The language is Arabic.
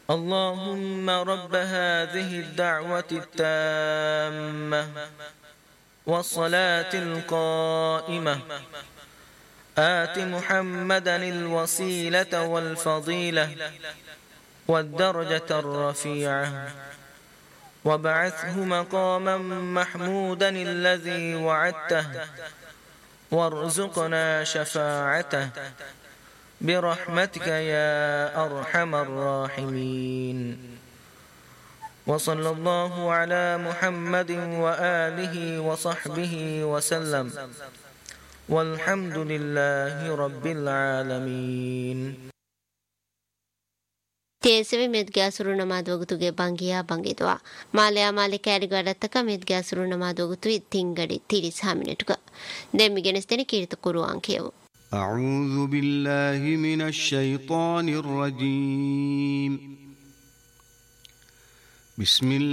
اللهم رب هذه الدعوة التامة والصلاة القائمة آت محمدا الوسيلة والفضيلة والدرجة الرفيعة وابعثه مقاما محمودا الذي وعدته وارزقنا شفاعته برحمتك يا أرحم الراحمين. وصلى الله على محمد وآله وصحبه وسلم والحمد لله رب العالمين. තේසෙවි මෙද්ගෑසුරු නමාදවගතුගේ බංගියා බංගිතවා මාලයා මාලි කෑරිගඩත්තක මෙද්ගෑසුරු නමාදවගතුයි තිංගඩි 35 මිනිටුක දෙම්මිගෙනස්තෙන කීර්ත කුරුවාන් කියවෝ. أعوذ بالله من الشيطان الرجيم. بسم الله